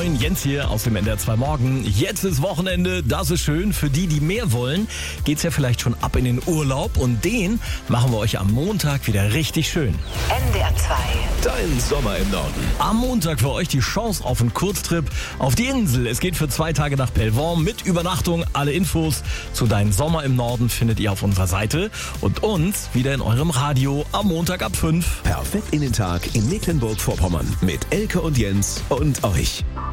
Moin, Jens hier aus dem NDR 2 Morgen. Jetzt ist Wochenende, das ist schön. Für die, die mehr wollen, geht's ja vielleicht schon ab in den Urlaub. Und den machen wir euch am Montag wieder richtig schön. NDR 2. Dein Sommer im Norden. Am Montag für euch die Chance auf einen Kurztrip auf die Insel. Es geht für 2 Tage nach Pellworm mit Übernachtung. Alle Infos zu Dein Sommer im Norden findet ihr auf unserer Seite. Und uns wieder in eurem Radio am Montag ab 5. Perfekt in den Tag in Mecklenburg-Vorpommern mit Elke und Jens und euch.